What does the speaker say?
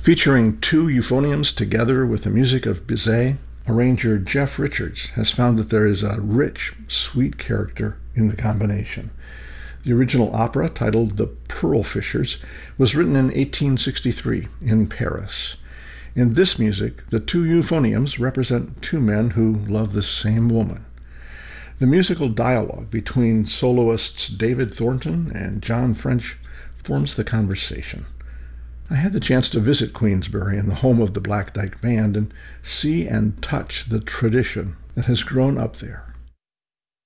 Featuring two euphoniums together with the music of Bizet, arranger Jeff Richards has found that there is a rich, sweet character in the combination. The original opera, titled The Pearl Fishers, was written in 1863 in Paris. In this music, the two euphoniums represent two men who love the same woman. The musical dialogue between soloists David Thornton and John French forms the conversation. I had the chance to visit Queensbury and the home of the Black Dyke Band and see and touch the tradition that has grown up there.